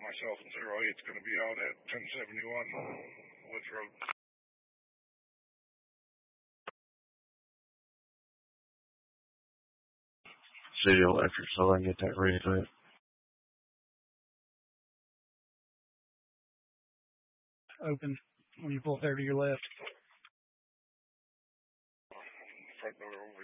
myself and 08's going to be out at 1071 Woods Road. City Electric, so I can get that relit. Open when you pull 30 to your left. Front door open.